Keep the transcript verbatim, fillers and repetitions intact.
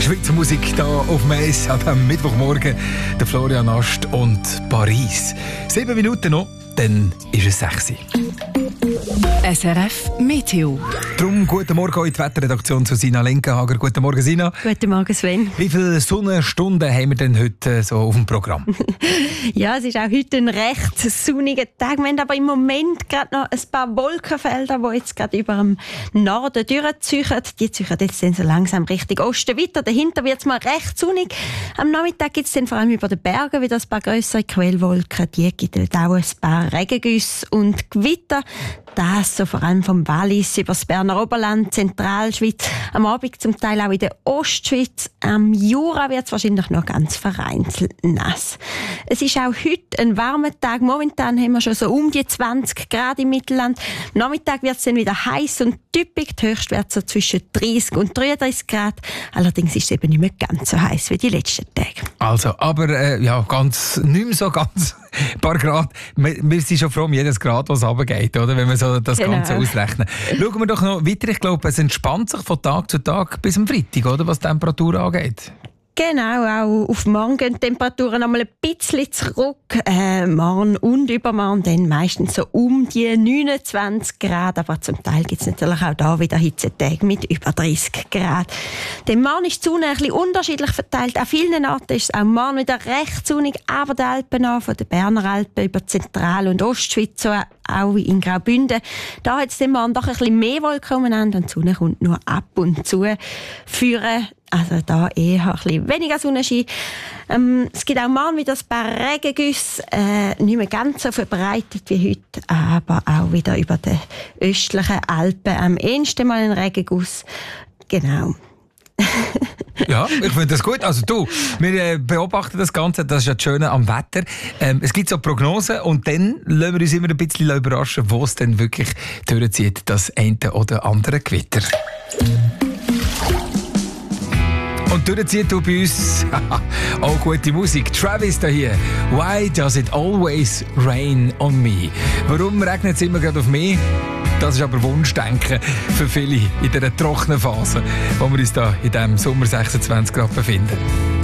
Schweizer Musik hier auf Mais an diesem Mittwochmorgen. Der Florian Ast und Paris. Sieben Minuten noch, dann ist es sechs. S R F Meteo. Darum guten Morgen in die Wetterredaktion zu Sina Lenkenhager. Guten Morgen, Sina. Guten Morgen, Sven. Wie viele Sonnenstunden haben wir denn heute so auf dem Programm? Ja, es ist auch heute ein recht sonniger Tag. Wir haben aber im Moment gerade noch ein paar Wolkenfelder, die jetzt gerade über dem Norden durchziehen. Die ziehen jetzt dann so langsam Richtung Osten weiter. Dahinter wird es mal recht sonnig. Am Nachmittag gibt es dann vor allem über den Bergen wieder ein paar grössere Quellwolken. Die gibt es auch ein paar Regengüsse und Gewitter. Das so vor allem vom Wallis über das Berner Oberland, Zentralschweiz, am Abend zum Teil auch in der Ostschweiz. Am Jura wird es wahrscheinlich noch ganz vereinzelt nass. Es ist auch heute ein warmer Tag. Momentan haben wir schon so um die zwanzig Grad im Mittelland. Am Nachmittag wird es dann wieder heiß und typisch. Die Höchstwerte so zwischen dreißig und dreiunddreißig Grad. Allerdings ist es eben nicht mehr ganz so heiß wie die letzten Tage. Also, aber äh, ja, ganz, nicht mehr so ganz ein paar Grad. Wir, wir sind schon froh um jedes Grad, was runtergeht, oder? Wenn wir so das Genau. Ganze ausrechnen. Schauen wir doch noch weiter. Ich glaube, es entspannt sich von Tag zu Tag bis am Freitag, oder? Was die Temperatur angeht. Genau, auch auf morgen gehen die Temperaturen noch mal ein bisschen zurück. Äh, morgen und übermorgen dann meistens so um die neunundzwanzig Grad. Aber zum Teil gibt es natürlich auch da wieder Hitzetage mit über dreißig Grad. Dann morgen ist die Sonne ein bisschen unterschiedlich verteilt. An vielen Orten ist es auch morgen wieder recht sonnig. Aber die Alpen an, von den Berner Alpen über Zentral- und Ostschweiz, so auch in Graubünden. Da hat es dann morgen doch ein bisschen mehr Wolken umeinander und die Sonne kommt nur ab und zu führen. Also da eher ein bisschen weniger Sonnenschein. Ähm, es gibt auch morgen wieder ein paar Regengüsse, äh, nicht mehr ganz so verbreitet wie heute, aber auch wieder über die östlichen Alpen am ehesten mal ein Regenguss. Genau. Ja, ich finde das gut. Also du, wir äh, beobachten das Ganze, das ist ja das Schöne am Wetter. Ähm, es gibt so Prognosen und dann lassen wir uns immer ein bisschen überraschen, wo es denn wirklich durchzieht, das eine oder andere Gewitter. Und durchzieht du bei uns auch gute Musik. Travis da hier. Why does it always rain on me? Warum regnet es immer gerade auf mich? Das ist aber Wunschdenken für viele in dieser trockenen Phase, wo wir uns da in diesem Sommer sechsundzwanzig Grad befinden.